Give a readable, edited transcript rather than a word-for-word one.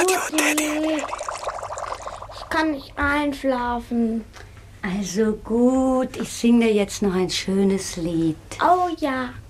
Radio Teddy. Ich kann nicht einschlafen. Also gut, ich singe dir jetzt noch ein schönes Lied. Oh ja.